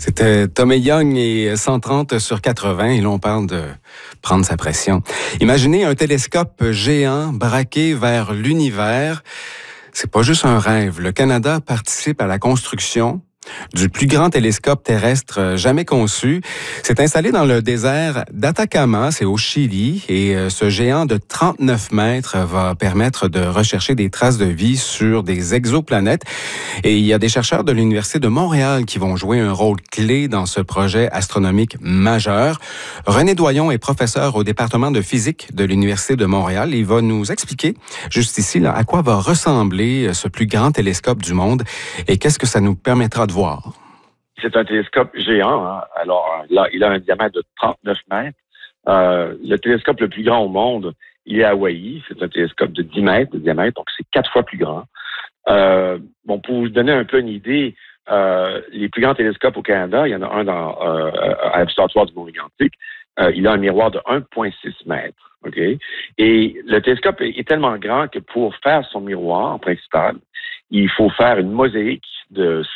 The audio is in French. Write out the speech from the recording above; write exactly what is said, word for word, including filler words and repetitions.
C'était Tommy Young et cent trente sur quatre-vingts, et là on parle de prendre sa pression. Imaginez un télescope géant braqué vers l'univers. C'est pas juste un rêve. Le Canada participe à la construction du plus grand télescope terrestre jamais conçu. C'est installé dans le désert d'Atacama, c'est au Chili, et ce géant de trente-neuf mètres va permettre de rechercher des traces de vie sur des exoplanètes. Et il y a des chercheurs de l'Université de Montréal qui vont jouer un rôle clé dans ce projet astronomique majeur. René Doyon est professeur au département de physique de l'Université de Montréal. Il va nous expliquer juste ici là, à quoi va ressembler ce plus grand télescope du monde et qu'est-ce que ça nous permettra de voir. C'est un télescope géant. Hein? Alors là, il a un diamètre de trente-neuf mètres. Euh, le télescope le plus grand au monde, il est à Hawaï. C'est un télescope de dix mètres de diamètre, donc c'est quatre fois plus grand. Euh, bon, pour vous donner un peu une idée, euh, les plus grands télescopes au Canada, il y en a un dans, euh, à l'Observatoire du Mont-Mégantic. Euh, il a un miroir de un virgule six mètres. OK? Et le télescope est, est tellement grand que pour faire son miroir principal, il faut faire une mosaïque de